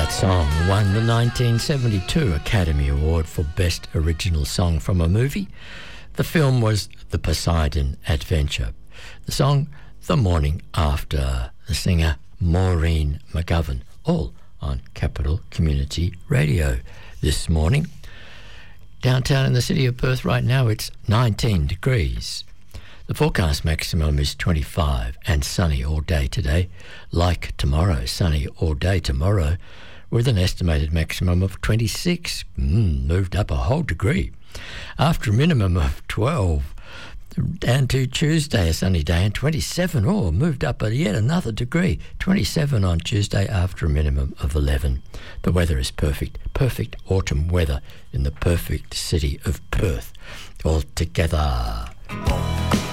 that song won the 1972 Academy Award for Best Original Song from a Movie. The film was The Poseidon Adventure. The song, The Morning After, the singer Maureen McGovern, all on Capital Community Radio this morning. Downtown in the city of Perth right now, it's 19 degrees. The forecast maximum is 25 and sunny all day today. Like tomorrow, sunny all day tomorrow with an estimated maximum of 26. Moved up a whole degree. After a minimum of 12. Down to Tuesday, a sunny day, and 27. Moved up yet another degree. 27 on Tuesday after a minimum of 11. The weather is perfect. Perfect autumn weather in the perfect city of Perth. All together.